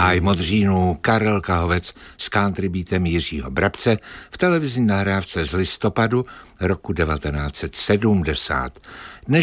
Háj Modřínů Karel Kahovec s country beatem Jiřího Brabce v televizní nahrávce z listopadu roku 1970.